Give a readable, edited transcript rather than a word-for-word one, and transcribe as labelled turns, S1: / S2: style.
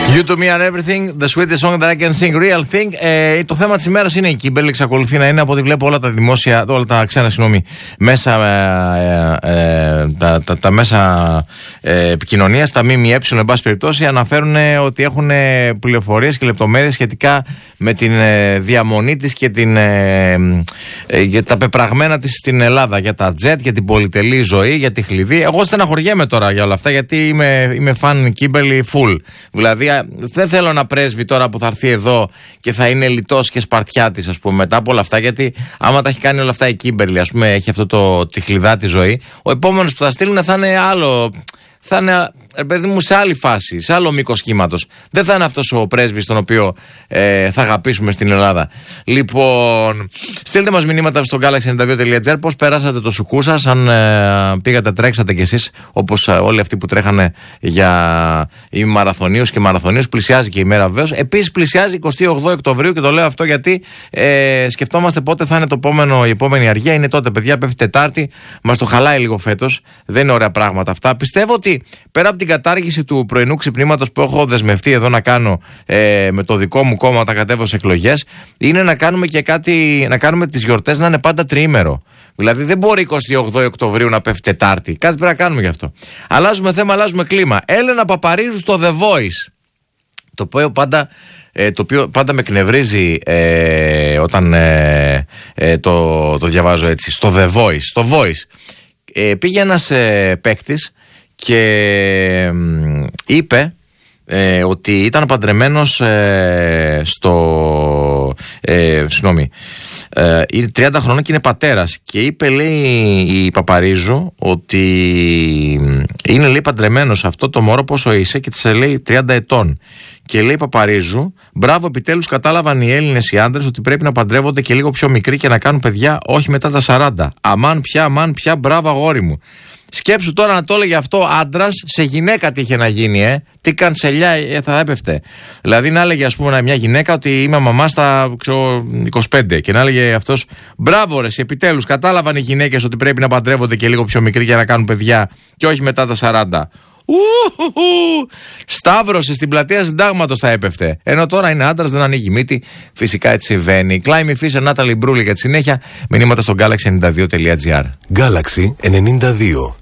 S1: You to me are everything, the sweetest song that I can sing, real thing. Το θέμα της ημέρας είναι η Κίμπελ, εξακολουθεί να είναι από ό,τι βλέπω όλα τα δημόσια, όλα τα ξένα, μέσα, τα μέσα επικοινωνίας, τα ΜΜΕ, εν πάση περιπτώσει, αναφέρουν ότι έχουν πληροφορίες και λεπτομέρειες σχετικά με την διαμονή της και για τα πεπραγμένα της στην Ελλάδα, για τα τζετ, για την πολυτελή ζωή, για τη χλειδί. Εγώ στεναχωριέμαι τώρα για όλα αυτά, γιατί είμαι φαν Κίμπελ full. Δηλαδή, δεν θέλω ένα πρέσβη τώρα που θα έρθει εδώ και θα είναι λιτός και σπαρτιάτης, ας πούμε, μετά από όλα αυτά. Γιατί άμα τα έχει κάνει όλα αυτά η Κίμπερλι, ας πούμε, έχει αυτό τη χλιδάτη ζωή, ο επόμενος που θα στείλουν θα είναι άλλο. Θα είναι, παιδί μου, σε άλλη φάση, σε άλλο μήκος κύματος. Δεν θα είναι αυτός ο πρέσβης τον οποίο θα αγαπήσουμε στην Ελλάδα. Λοιπόν, στείλτε μας μηνύματα στο galaxy92.gr πώς περάσατε το σουκού σας, αν πήγατε, τρέξατε κι εσείς όπως όλοι αυτοί που τρέχανε για οι μαραθωνίους και μαραθωνίους. Πλησιάζει και η μέρα βεβαίως. Επίσης πλησιάζει 28 Οκτωβρίου και το λέω αυτό γιατί σκεφτόμαστε πότε θα είναι η επόμενη αργία. Είναι τότε, παιδιά, πέφτει Τετάρτη, μας το χαλάει λίγο φέτος. Δεν είναι ωραία πράγματα αυτά. Πιστεύω ότι πέρα από την κατάργηση του πρωινού ξυπνήματος που έχω δεσμευτεί εδώ να κάνω με το δικό μου κόμμα όταν κατέβω σε εκλογές, είναι να κάνουμε και κάτι, να κάνουμε τις γιορτές να είναι πάντα τριήμερο. Δηλαδή δεν μπορεί 28 Οκτωβρίου να πέφτει Τετάρτη. Κάτι πρέπει να κάνουμε γι' αυτό. Αλλάζουμε θέμα, αλλάζουμε κλίμα. Έλενα Παπαρίζου στο The Voice. Το οποίο πάντα με εκνευρίζει όταν το διαβάζω έτσι. Στο The Voice. Στο Voice. Πήγε ένας παίκτης και είπε ότι ήταν παντρεμένος είναι 30 χρονών και είναι πατέρας. Και είπε, λέει, η Παπαρίζου ότι είναι, λέει, παντρεμένος αυτό το μωρό πόσο είσαι, και της λέει 30 ετών. Και λέει η Παπαρίζου, μπράβο, επιτέλους κατάλαβαν οι Έλληνες οι άντρες ότι πρέπει να παντρεύονται και λίγο πιο μικροί και να κάνουν παιδιά, όχι μετά τα 40. Αμάν πια, μπράβο αγόρι μου. Σκέψου τώρα να το έλεγε αυτό άντρας σε γυναίκα, τι είχε να γίνει, τι κανσελιά θα έπεφτε. Δηλαδή να έλεγε, ας πούμε, μια γυναίκα ότι είμαι μαμά στα 25 και να έλεγε αυτός, μπράβο ρε, επιτέλους κατάλαβαν οι γυναίκες ότι πρέπει να παντρεύονται και λίγο πιο μικροί για να κάνουν παιδιά και όχι μετά τα 40. Σταύρωση στην πλατεία Συντάγματος θα έπεφτε. Ενώ τώρα είναι άντρας, δεν ανοίγει μύτη. Φυσικά έτσι συμβαίνει. Κλάιμι Φίσερ, Νάταλι Μπρούλη για τη συνέχεια. Μηνύματα στο galaxy92.gr.
S2: Galaxy 92.